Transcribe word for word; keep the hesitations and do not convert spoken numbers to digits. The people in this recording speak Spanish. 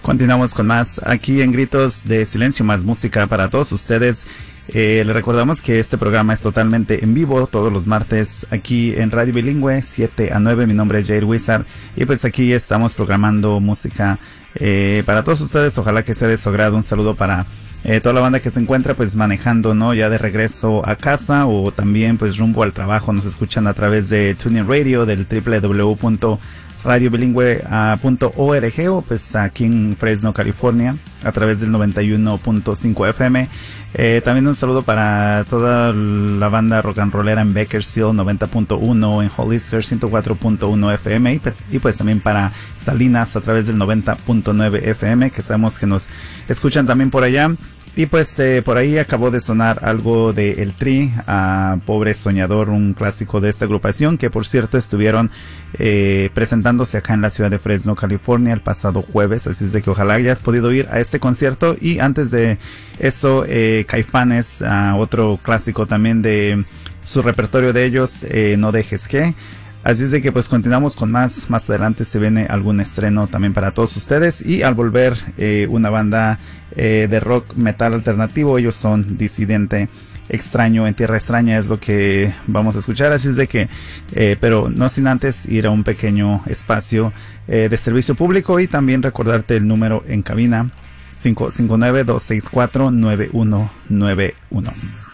Continuamos con más aquí en Gritos de Silencio, más música para todos ustedes. Eh, les recordamos que este programa es totalmente en vivo todos los martes aquí en Radio Bilingüe siete a nueve. Mi nombre es Jair Wizard y pues aquí estamos programando música eh, para todos ustedes. Ojalá que sea de su agrado. Un saludo para eh, toda la banda que se encuentra pues manejando, ¿no? Ya de regreso a casa o también pues rumbo al trabajo. Nos escuchan a través de TuneIn Radio, del doble u doble u doble u punto radio bilingüe punto org o pues aquí en Fresno, California, a través del noventa y uno punto cinco F M. Eh, también un saludo para toda la banda rock and rollera en Bakersfield noventa punto uno, en Hollister ciento cuatro punto uno F M y, y pues también para Salinas a través del noventa punto nueve F M, que sabemos que nos escuchan también por allá. Y pues eh, por ahí acabó de sonar algo de El Tri, a Pobre Soñador, un clásico de esta agrupación que por cierto estuvieron eh, presentándose acá en la ciudad de Fresno, California el pasado jueves, así es de que ojalá hayas podido ir a este concierto. Y antes de eso, eh, Caifanes, uh, otro clásico también de su repertorio de ellos, eh, No Dejes Que. Así es de que pues continuamos con más, más adelante se viene algún estreno también para todos ustedes y al volver eh, una banda eh, de rock metal alternativo, ellos son Disidente Extraño en Tierra Extraña, es lo que vamos a escuchar, así es de que, eh, pero no sin antes ir a un pequeño espacio eh, de servicio público y también recordarte el número en cabina cinco cinco nueve, dos seis cuatro, nueve uno nueve uno.